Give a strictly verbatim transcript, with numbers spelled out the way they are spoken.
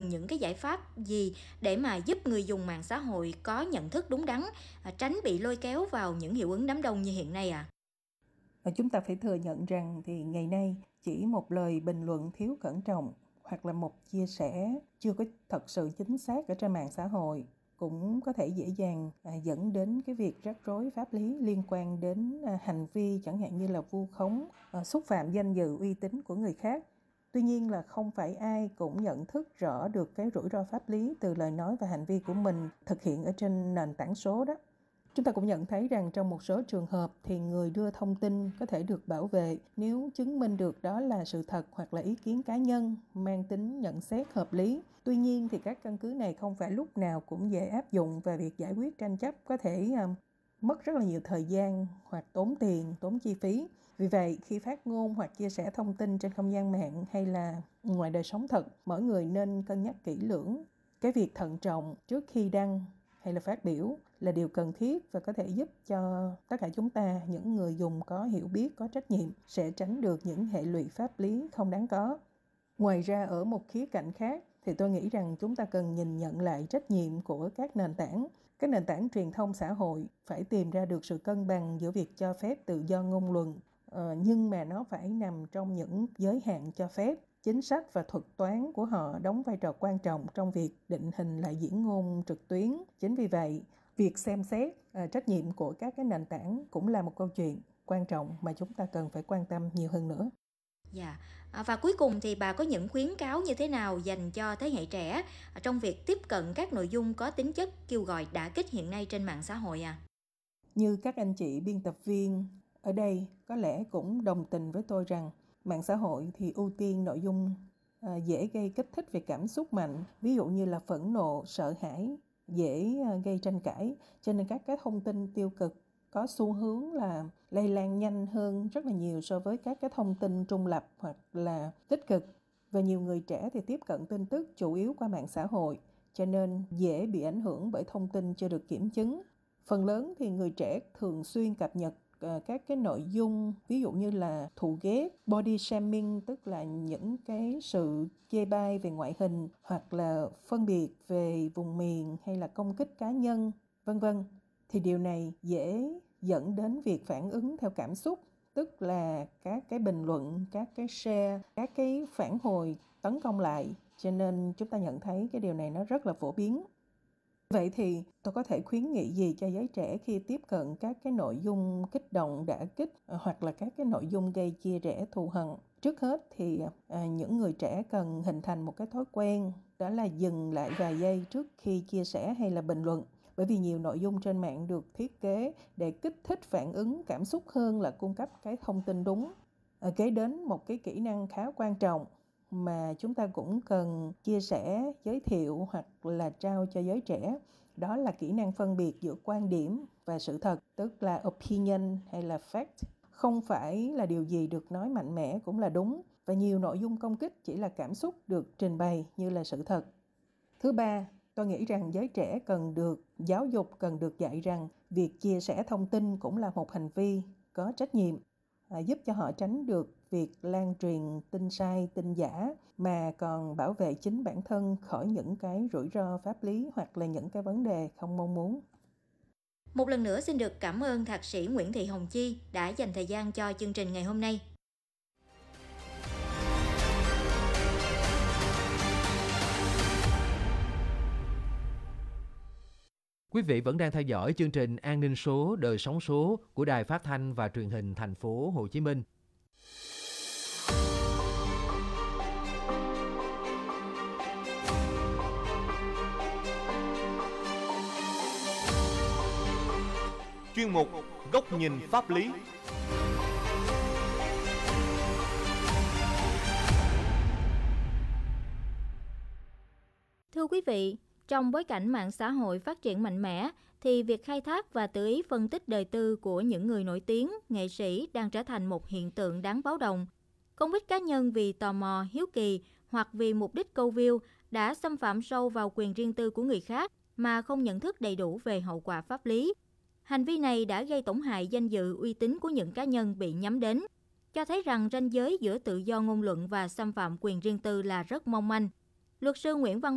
cần những cái giải pháp gì để mà giúp người dùng mạng xã hội có nhận thức đúng đắn, à, tránh bị lôi kéo vào những hiệu ứng đám đông như hiện nay ạ? Và chúng ta phải thừa nhận rằng thì ngày nay chỉ một lời bình luận thiếu cẩn trọng hoặc là một chia sẻ chưa có thật sự chính xác ở trên mạng xã hội cũng có thể dễ dàng à, dẫn đến cái việc rắc rối pháp lý liên quan đến à, hành vi chẳng hạn như là vu khống, à, xúc phạm danh dự uy tín của người khác. Tuy nhiên là không phải ai cũng nhận thức rõ được cái rủi ro pháp lý từ lời nói và hành vi của mình thực hiện ở trên nền tảng số đó. Chúng ta cũng nhận thấy rằng trong một số trường hợp thì người đưa thông tin có thể được bảo vệ nếu chứng minh được đó là sự thật hoặc là ý kiến cá nhân mang tính nhận xét hợp lý. Tuy nhiên thì các căn cứ này không phải lúc nào cũng dễ áp dụng và việc giải quyết tranh chấp có thể um, mất rất là nhiều thời gian hoặc tốn tiền, tốn chi phí. Vì vậy, khi phát ngôn hoặc chia sẻ thông tin trên không gian mạng hay là ngoài đời sống thật, mỗi người nên cân nhắc kỹ lưỡng. Cái việc thận trọng trước khi đăng hay là phát biểu là điều cần thiết và có thể giúp cho tất cả chúng ta, những người dùng có hiểu biết, có trách nhiệm, sẽ tránh được những hệ lụy pháp lý không đáng có. Ngoài ra, ở một khía cạnh khác thì tôi nghĩ rằng chúng ta cần nhìn nhận lại trách nhiệm của các nền tảng. Các nền tảng truyền thông xã hội phải tìm ra được sự cân bằng giữa việc cho phép tự do ngôn luận, ờ, nhưng mà nó phải nằm trong những giới hạn cho phép. Chính sách và thuật toán của họ đóng vai trò quan trọng trong việc định hình lại diễn ngôn trực tuyến. Chính vì vậy, việc xem xét uh, trách nhiệm của các cái nền tảng cũng là một câu chuyện quan trọng mà chúng ta cần phải quan tâm nhiều hơn nữa. Dạ, à, và cuối cùng thì bà có những khuyến cáo như thế nào dành cho thế hệ trẻ à, trong việc tiếp cận các nội dung có tính chất kêu gọi đả kích hiện nay trên mạng xã hội à? Như các anh chị biên tập viên ở đây có lẽ cũng đồng tình với tôi rằng mạng xã hội thì ưu tiên nội dung à, dễ gây kích thích về cảm xúc mạnh, ví dụ như là phẫn nộ, sợ hãi, dễ à, gây tranh cãi, cho nên các cái thông tin tiêu cực có xu hướng là lây lan nhanh hơn rất là nhiều so với các cái thông tin trung lập hoặc là tích cực. Và nhiều người trẻ thì tiếp cận tin tức chủ yếu qua mạng xã hội, cho nên dễ bị ảnh hưởng bởi thông tin chưa được kiểm chứng. Phần lớn thì người trẻ thường xuyên cập nhật uh, các cái nội dung ví dụ như là thù ghét, body shaming, tức là những cái sự chê bai về ngoại hình hoặc là phân biệt về vùng miền hay là công kích cá nhân, vân vân. Thì điều này dễ dẫn đến việc phản ứng theo cảm xúc, tức là các cái bình luận, các cái share, các cái phản hồi tấn công lại. Cho nên chúng ta nhận thấy cái điều này nó rất là phổ biến. Vậy thì tôi có thể khuyến nghị gì cho giới trẻ khi tiếp cận các cái nội dung kích động, đả kích hoặc là các cái nội dung gây chia rẽ thù hằn? Trước hết thì à, những người trẻ cần hình thành một cái thói quen, đó là dừng lại vài giây trước khi chia sẻ hay là bình luận. Bởi vì nhiều nội dung trên mạng được thiết kế để kích thích phản ứng cảm xúc hơn là cung cấp cái thông tin đúng. À, kế đến một cái kỹ năng khá quan trọng mà chúng ta cũng cần chia sẻ, giới thiệu hoặc là trao cho giới trẻ, đó là kỹ năng phân biệt giữa quan điểm và sự thật, tức là opinion hay là fact. Không phải là điều gì được nói mạnh mẽ cũng là đúng, và nhiều nội dung công kích chỉ là cảm xúc được trình bày như là sự thật. Thứ ba, tôi nghĩ rằng giới trẻ cần được giáo dục, cần được dạy rằng việc chia sẻ thông tin cũng là một hành vi có trách nhiệm, à, giúp cho họ tránh được việc lan truyền tin sai, tin giả, mà còn bảo vệ chính bản thân khỏi những cái rủi ro pháp lý hoặc là những cái vấn đề không mong muốn. Một lần nữa xin được cảm ơn Thạc sĩ Nguyễn Thị Hồng Chi đã dành thời gian cho chương trình ngày hôm nay. Quý vị vẫn đang theo dõi chương trình An ninh số, đời sống số của Đài Phát thanh và Truyền hình Thành phố Hồ Chí Minh. Chuyên mục Góc nhìn pháp lý. Thưa quý vị, trong bối cảnh mạng xã hội phát triển mạnh mẽ, thì việc khai thác và tự ý phân tích đời tư của những người nổi tiếng, nghệ sĩ đang trở thành một hiện tượng đáng báo động. Không ít cá nhân vì tò mò, hiếu kỳ hoặc vì mục đích câu view đã xâm phạm sâu vào quyền riêng tư của người khác mà không nhận thức đầy đủ về hậu quả pháp lý. Hành vi này đã gây tổn hại danh dự, uy tín của những cá nhân bị nhắm đến, cho thấy rằng ranh giới giữa tự do ngôn luận và xâm phạm quyền riêng tư là rất mong manh. Luật sư Nguyễn Văn